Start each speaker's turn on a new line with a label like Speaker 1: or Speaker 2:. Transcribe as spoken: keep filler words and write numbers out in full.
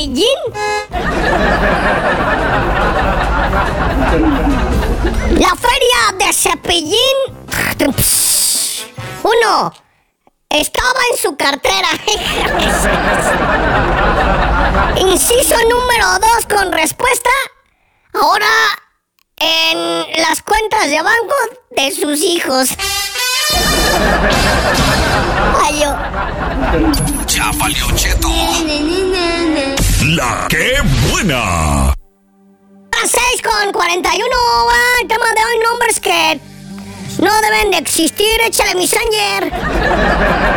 Speaker 1: Cepillín. La feria de Cepillín. Uno. Estaba en su cartera. Inciso número dos con respuesta. Ahora en las cuentas de banco de sus hijos. Ay, yo.
Speaker 2: Ya valió cheto. La que buena.
Speaker 1: A las seis con cuarenta y uno. Ah, el tema de hoy, nombres que no deben de existir. Échale mi Sanger.